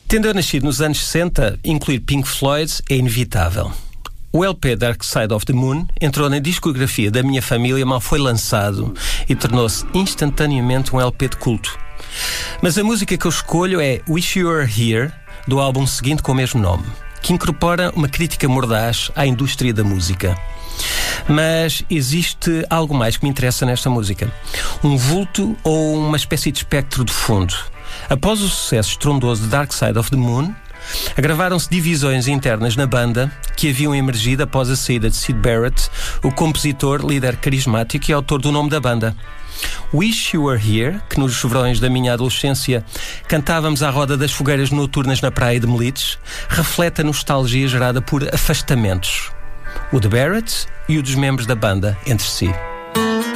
Tendo eu nascido nos anos 60, incluir Pink Floyd é inevitável. O LP Dark Side of the Moon entrou na discografia da minha família mal foi lançado e tornou-se instantaneamente um LP de culto. Mas a música que eu escolho é Wish You Were Here, do álbum seguinte com o mesmo nome, que incorpora uma crítica mordaz à indústria da música. Mas existe algo mais que me interessa nesta música. Um vulto ou uma espécie de espectro de fundo. Após o sucesso estrondoso de Dark Side of the Moon, agravaram-se divisões internas na banda que haviam emergido após a saída de Syd Barrett, o compositor, líder carismático e autor do nome da banda. Wish You Were Here, que nos verões da minha adolescência cantávamos à roda das fogueiras noturnas na praia de Melides, reflete a nostalgia gerada por afastamentos, o de Barrett e o dos membros da banda entre si.